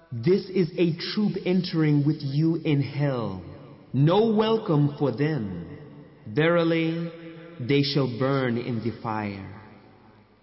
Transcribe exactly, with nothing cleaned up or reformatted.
This is a troop entering with you in hell. No welcome for them. Verily, they shall burn in the fire.